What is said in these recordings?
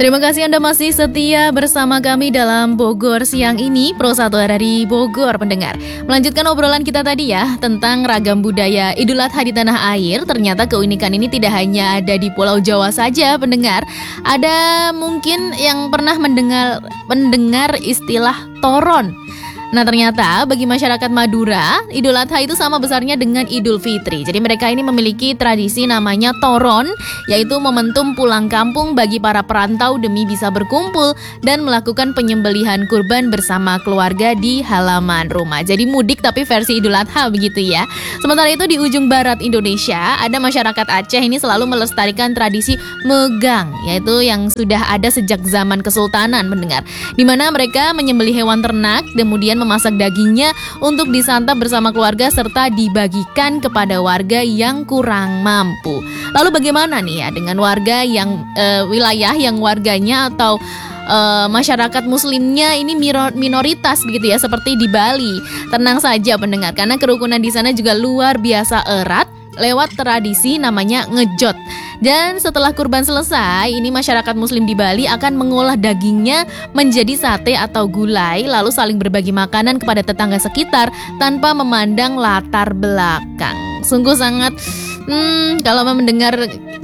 Terima kasih Anda masih setia bersama kami dalam Bogor siang ini, Pro 1 dari Bogor pendengar. Melanjutkan obrolan kita tadi ya, tentang ragam budaya Idul Adha di tanah air. Ternyata keunikan ini tidak hanya ada di Pulau Jawa saja pendengar. Ada mungkin yang pernah mendengar istilah toron. Nah ternyata bagi masyarakat Madura, Idul Adha itu sama besarnya dengan Idul Fitri. Jadi mereka ini memiliki tradisi namanya toron, yaitu momentum pulang kampung bagi para perantau demi bisa berkumpul dan melakukan penyembelihan kurban bersama keluarga di halaman rumah. Jadi mudik tapi versi Idul Adha begitu ya. Sementara itu di ujung barat Indonesia, ada masyarakat Aceh ini selalu melestarikan tradisi megang, yaitu yang sudah ada sejak zaman Kesultanan mendengar. Di mana mereka menyembelih hewan ternak, kemudian memasak dagingnya untuk disantap bersama keluarga serta dibagikan kepada warga yang kurang mampu. Lalu bagaimana nih ya dengan warga yang wilayah yang warganya atau masyarakat muslimnya ini minoritas begitu ya, seperti di Bali? Tenang saja pendengar, karena kerukunan di sana juga luar biasa erat lewat tradisi namanya ngejot. Dan setelah kurban selesai, ini masyarakat muslim di Bali akan mengolah dagingnya menjadi sate atau gulai, lalu saling berbagi makanan kepada tetangga sekitar tanpa memandang latar belakang. Sungguh sangat kalau mendengar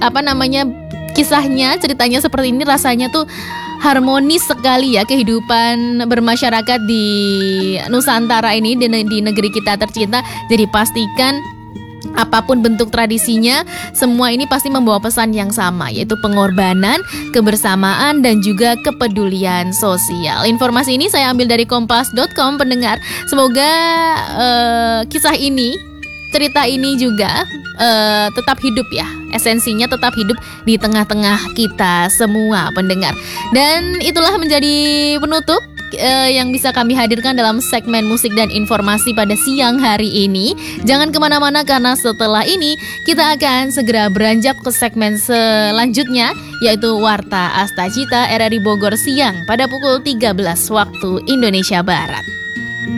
kisahnya, ceritanya seperti ini, rasanya tuh harmonis sekali ya kehidupan bermasyarakat di Nusantara ini, di negeri kita tercinta. Jadi pastikan apapun bentuk tradisinya, semua ini pasti membawa pesan yang sama, yaitu pengorbanan, kebersamaan, dan juga kepedulian sosial. Informasi ini saya ambil dari kompas.com pendengar. Semoga kisah ini, cerita ini juga tetap hidup ya. Esensinya tetap hidup di tengah-tengah kita semua pendengar. Dan itulah menjadi penutup yang bisa kami hadirkan dalam segmen musik dan informasi pada siang hari ini. Jangan kemana-mana karena setelah ini kita akan segera beranjak ke segmen selanjutnya, yaitu Warta Astacita RRI Bogor siang pada pukul 13 waktu Indonesia Barat.